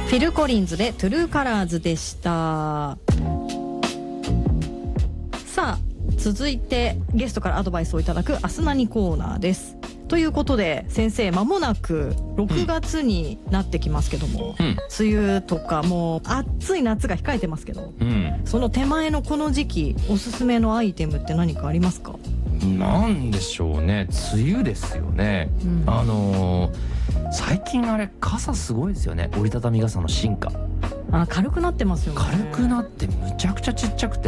フィル・コリンズでトゥルーカラーズでした。さあ続いてゲストからアドバイスをいただくアスナニコーナーです。ということで先生、間もなく6月になってきますけども、梅雨とかもう暑い夏が控えてますけど、その手前のこの時期おすすめのアイテムって何かありますか？ なんでしょうね、梅雨ですよね、最近あれ傘すごいですよね、折りたたみ傘の進化。 軽くなってますよね。 軽くなってむちゃくちゃちっちゃくて、